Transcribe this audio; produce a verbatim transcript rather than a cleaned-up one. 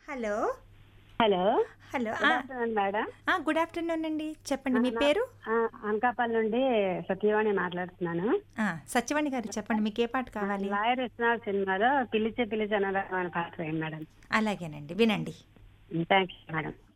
Hello. Hello. Hello. Good ఆ! Afternoon madam. ఆ! Good afternoon అండి. చెప్పండి ఆ! మీ నా పేరు? ఆ! అనకాపల్లి నుండి సత్యవాణి మాట్లాడుతున్నాను. ఆ! సత్యవాణి గారు చెప్పండి మీకే పాట ఆ! కావాలి? 'లాయర్ విశ్వనాథ్' సినిమాలో 'పిలిచే పిలిచే అనరామ' అనే పాట వేయండి మేడం. అలాగేనండి. వినండి. Thank you madam.